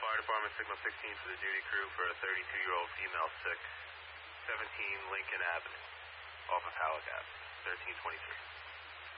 Fire Department, Signal 16 to the duty crew for a 32-year-old female sick, 17 Lincoln Avenue, off of Howard Ave, 1323.